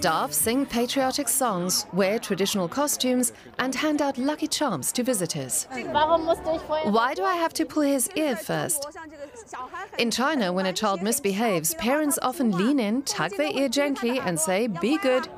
Staff sing patriotic songs, wear traditional costumes, and hand out lucky charms to visitors. Why do I have to pull his ear first? In China, when a child misbehaves, parents often lean in, tug their ear gently, and say, "Be good."